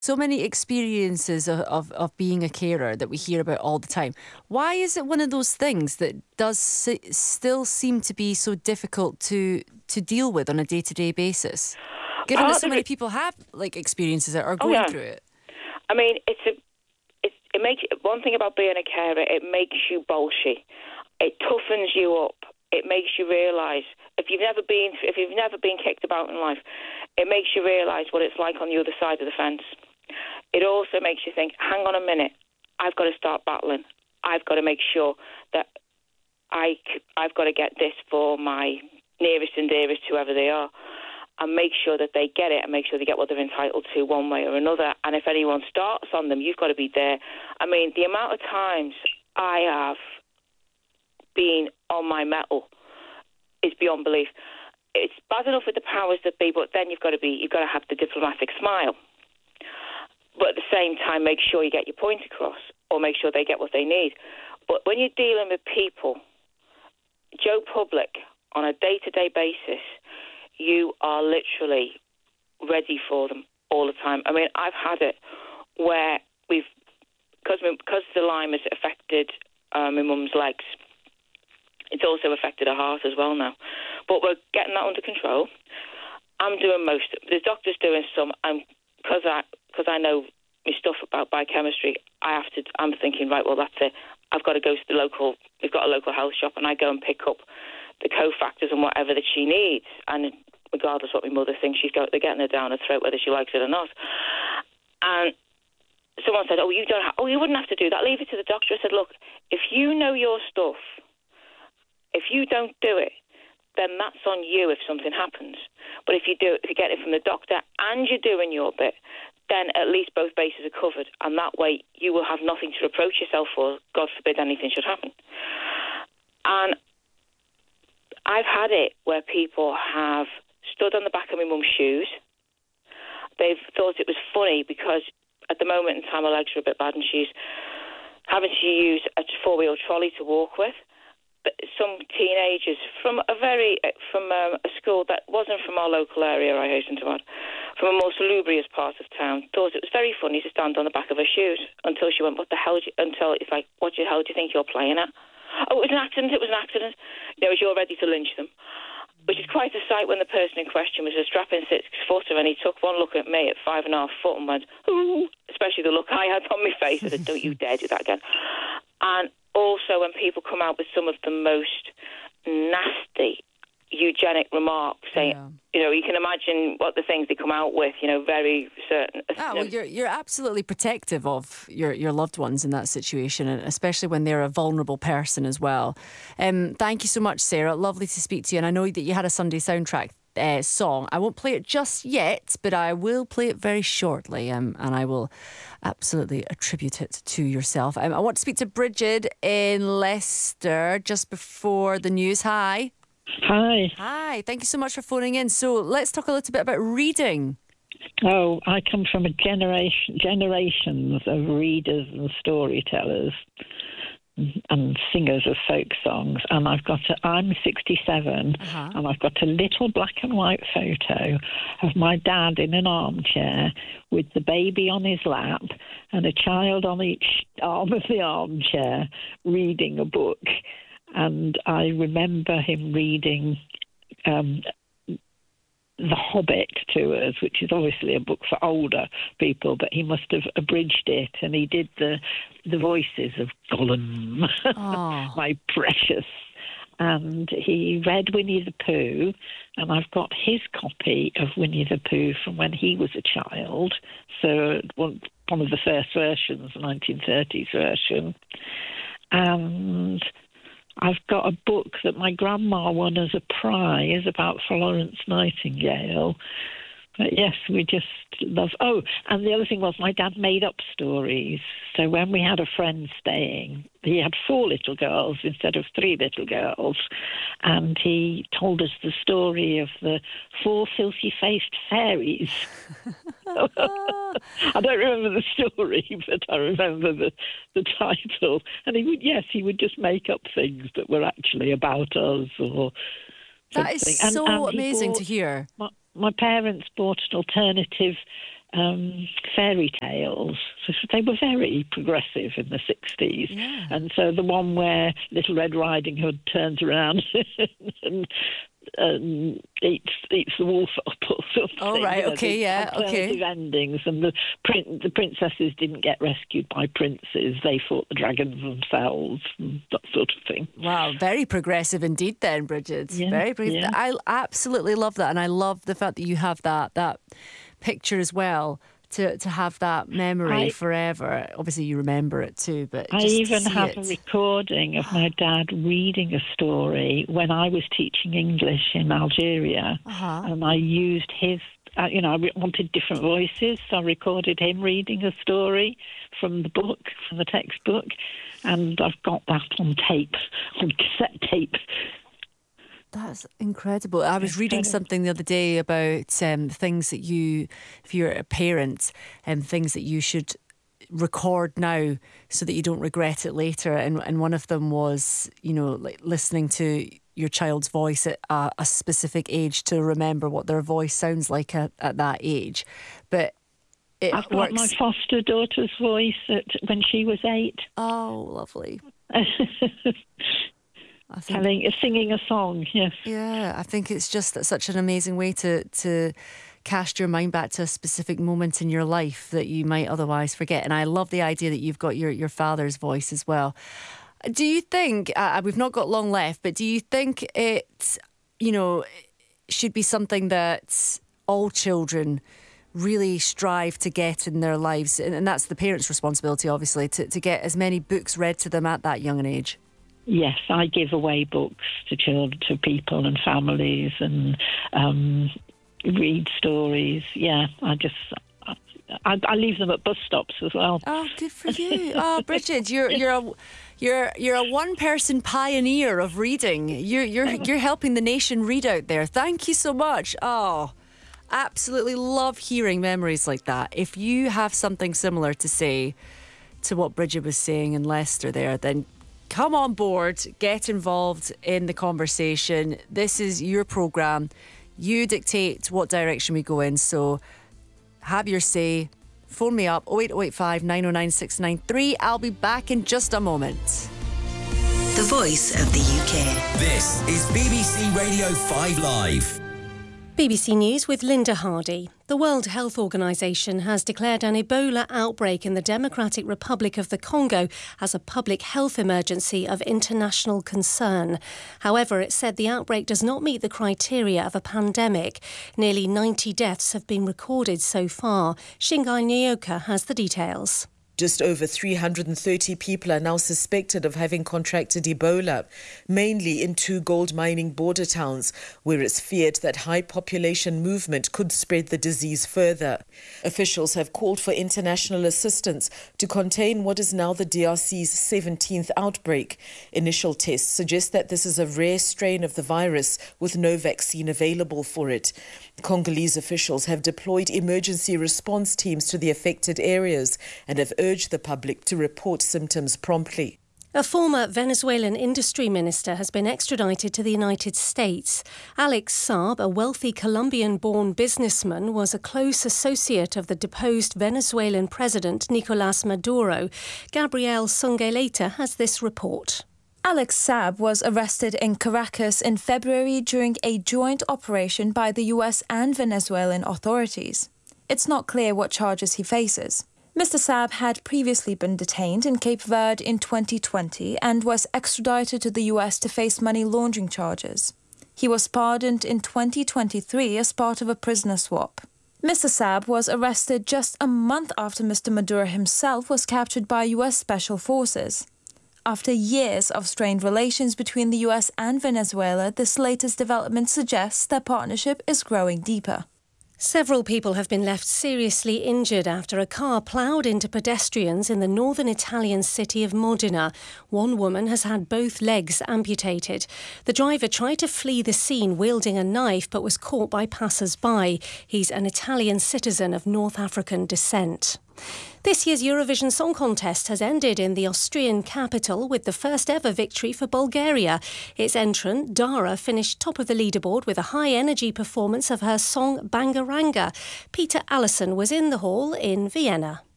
So many experiences of being a carer that we hear about all the time. Why is it one of those things that does still seem to be so difficult to deal with on a day-to-day basis? Given that Part so of many it, people have like experiences that are oh going yeah. through it. I mean, it makes one thing about being a carer. It makes you bolshy. It toughens you up. It makes you realise if you've never been kicked about in life, it makes you realise what it's like on the other side of the fence. It also makes you think, hang on a minute, I've got to start battling. I've got to make sure that I've got to get this for my nearest and dearest, whoever they are, and make sure that they get it and make sure they get what they're entitled to one way or another. And if anyone starts on them, you've got to be there. I mean, the amount of times I have been on my mettle is beyond belief. It's bad enough with the powers that be, but then you've got to have the diplomatic smile. But at the same time, make sure you get your point across or make sure they get what they need. But when you're dealing with people, Joe Public, on a day-to-day basis, you are literally ready for them all the time. I mean, I've had it where because the Lyme has affected my mum's legs, it's also affected her heart as well now. But we're getting that under control. I'm doing most. The doctor's doing some, and because I know my stuff about biochemistry, I'm thinking, right, well, that's it. I've got to go to we've got a local health shop, and I go and pick up the cofactors and whatever that she needs. And regardless what my mother thinks, they're getting her down her throat, whether she likes it or not. And someone said, you wouldn't have to do that. Leave it to the doctor. I said, look, if you know your stuff, if you don't do it, then that's on you if something happens. But if you do it, if you get it from the doctor and you're doing your bit, then at least both bases are covered. And that way you will have nothing to reproach yourself for, God forbid anything should happen. And I've had it where people have stood on the back of my mum's shoes. They've thought it was funny because at the moment in time her legs are a bit bad and she's having to use a four-wheel trolley to walk with. But some teenagers from a school that wasn't from our local area, I hasten to add, from a more salubrious part of town, thought it was very funny to stand on the back of her shoes until she went, what the hell, until it's like, what the hell do you think you're playing at? Oh, it was an accident. As you're ready to lynch them. Which is quite a sight when the person in question was a strapping 6-footer and he took one look at me at 5.5 foot and went, ooh, especially the look I had on my face. I said, don't you dare do that again. And also when people come out with some of the most nasty eugenic remarks, saying, you can imagine what the things they come out with, very certain. Well, you're absolutely protective of your loved ones in that situation, and especially when they're a vulnerable person as well. Thank you so much, Sarah. Lovely to speak to you. And I know that you had a Sunday soundtrack song. I won't play it just yet, but I will play it very shortly, and I will absolutely attribute it to yourself. I want to speak to Bridget in Leicester just before the news. Hi. Hi, thank you so much for phoning in. So let's talk a little bit about reading. Oh, I come from a generations of readers and storytellers and singers of folk songs, and I'm 67, and I've got a little black and white photo of my dad in an armchair with the baby on his lap and a child on each arm of the armchair reading a book. And I remember him reading The Hobbit to us, which is obviously a book for older people, but he must have abridged it, and he did the voices of Gollum, my precious. And he read Winnie the Pooh, and I've got his copy of Winnie the Pooh from when he was a child, so one of the first versions, the 1930s version. And I've got a book that my grandma won as a prize about Florence Nightingale. But yes, we just love... Oh, and the other thing was my dad made up stories. So when we had a friend staying, he had 4 little girls instead of 3 little girls. And he told us the story of the 4 filthy-faced fairies. I don't remember the story, but I remember the title. And he would just make up things that were actually about us or something. That is so amazing to hear. My parents bought an alternative fairy tales. So they were very progressive in the 60s. Yeah. And so the one where Little Red Riding Hood turns around and eats the wolf up or something. Oh, right, okay, yeah, alternative endings, and the princesses didn't get rescued by princes; they fought the dragons themselves, and that sort of thing. Wow, very progressive indeed, then, Bridget. Yeah, very progressive. yeah. I absolutely love that, and I love the fact that you have that picture as well. To have that memory forever. Obviously, you remember it too, but I just even to see have it. a recording of my dad reading a story when I was teaching English in Algeria, and I used his. I wanted different voices, so I recorded him reading a story from the book, from the textbook, and I've got that on tape, on cassette tape. That's incredible. I was reading something the other day about things that you, if you're a parent, things that you should record now so that you don't regret it later. And one of them was, like listening to your child's voice at a specific age to remember what their voice sounds like at that age. But I've got my foster daughter's voice when she was 8. Oh, lovely. Singing a song, yes. Yeah, I think it's just such an amazing way to cast your mind back to a specific moment in your life that you might otherwise forget. And I love the idea that you've got your father's voice as well. Do you think, we've not got long left, but do you think it, should be something that all children really strive to get in their lives? And that's the parents' responsibility, obviously, to get as many books read to them at that young an age. Yes, I give away books to children, to people and families, and read stories. Yeah, I leave them at bus stops as well. Oh, good for you! Oh, Bridget, you're a one-person pioneer of reading. You're helping the nation read out there. Thank you so much. Oh, absolutely love hearing memories like that. If you have something similar to say to what Bridget was saying in Leicester there, then come on board, get involved in the conversation. This is your programme. You dictate what direction we go in. So have your say. Phone me up, 08085 909 693. I'll be back in just a moment. The voice of the UK. This is BBC Radio 5 Live. BBC News with Linda Hardy. The World Health Organization has declared an Ebola outbreak in the Democratic Republic of the Congo as a public health emergency of international concern. However, it said the outbreak does not meet the criteria of a pandemic. Nearly 90 deaths have been recorded so far. Shingai Nyoka has the details. Just over 330 people are now suspected of having contracted Ebola, mainly in 2 gold mining border towns, where it's feared that high population movement could spread the disease further. Officials have called for international assistance to contain what is now the DRC's 17th outbreak. Initial tests suggest that this is a rare strain of the virus with no vaccine available for it. Congolese officials have deployed emergency response teams to the affected areas and have urged the public to report symptoms promptly. A former Venezuelan industry minister has been extradited to the United States. Alex Saab, a wealthy Colombian-born businessman, was a close associate of the deposed Venezuelan president Nicolás Maduro. Gabrielle Sungeleta has this report. Alex Saab was arrested in Caracas in February during a joint operation by the US and Venezuelan authorities. It's not clear what charges he faces. Mr. Saab had previously been detained in Cape Verde in 2020 and was extradited to the US to face money laundering charges. He was pardoned in 2023 as part of a prisoner swap. Mr. Saab was arrested just a month after Mr. Maduro himself was captured by US Special Forces. After years of strained relations between the US and Venezuela, this latest development suggests their partnership is growing deeper. Several people have been left seriously injured after a car ploughed into pedestrians in the northern Italian city of Modena. One woman has had both legs amputated. The driver tried to flee the scene wielding a knife but was caught by passers-by. He's an Italian citizen of North African descent. This year's Eurovision Song Contest has ended in the Austrian capital with the first ever victory for Bulgaria. Its entrant, Dara, finished top of the leaderboard with a high-energy performance of her song Bangaranga. Peter Allison was in the hall in Vienna.